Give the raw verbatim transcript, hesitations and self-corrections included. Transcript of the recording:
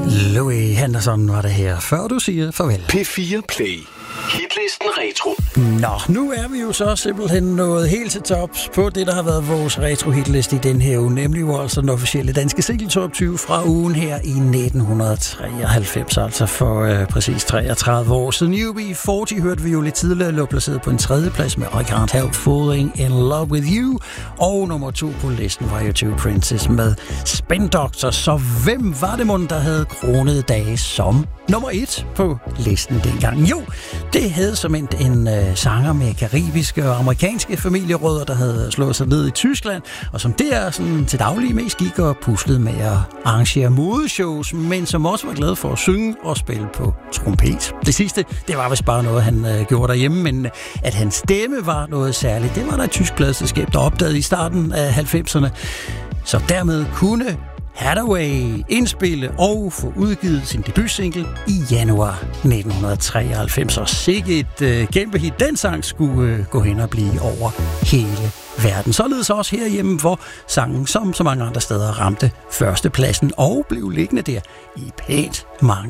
Louis Henderson var det her, før du siger farvel. P fire Play. Hitlisten Retro. Nå, nu er vi jo så simpelthen nået helt til tops på det, der har været vores retro-hitliste i den her uge, nemlig jo altså den officielle danske single top tyve fra ugen her i nitten treoghalvfems, altså for øh, præcis treogtredive år siden. U B fyrre hørte vi jo lidt tidligere, lå placeret på en tredje plads med I Can't Help Falling in Love with You, og nummer to på listen var jo Two Princess med Spin Doctor. Så hvem var det mon, der havde kronede dage som nummer et på listen dengang? Jo, det havde som en, en øh, sanger med karibiske og amerikanske familierødder, der havde slået sig ned i Tyskland, og som der sådan, til daglig mest gik og puslede med at arrangere modeshows, men som også var glad for at synge og spille på trompet. Det sidste, det var vist bare noget, han øh, gjorde derhjemme, men at hans stemme var noget særligt, det var der et tysk pladeselskab, der opdagede i starten af halvfemserne. Så dermed kunne Hathaway indspille og få udgivet sin debutsingle i januar nitten treoghalvfems, og sikke et øh, kæmpe hit. Den sang skulle øh, gå hen og blive over hele verden. Således også herhjemme, hvor sangen som så mange andre steder ramte førstepladsen og blev liggende der i pænt mange